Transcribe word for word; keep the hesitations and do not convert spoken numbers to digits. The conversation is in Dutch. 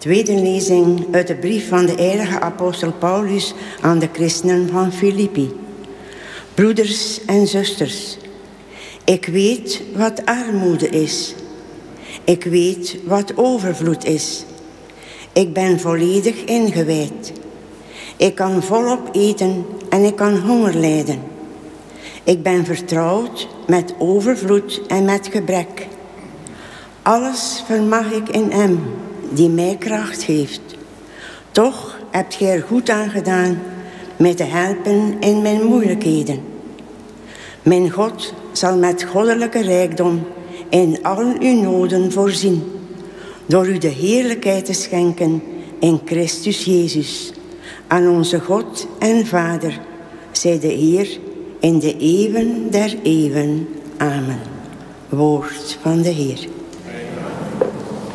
Tweede lezing uit de brief van de heilige apostel Paulus aan de christenen van Filippi. Broeders en zusters, ik weet wat armoede is. Ik weet wat overvloed is. Ik ben volledig ingewijd. Ik kan volop eten en ik kan honger lijden. Ik ben vertrouwd met overvloed en met gebrek. Alles vermag ik in hem die mij kracht geeft. Toch hebt gij er goed aan gedaan mij te helpen in mijn moeilijkheden. Mijn God zal met goddelijke rijkdom in al uw noden voorzien, door u de heerlijkheid te schenken in Christus Jezus. Aan onze God en Vader, zij de Heer in de eeuwen der eeuwen. Amen. Woord van de Heer.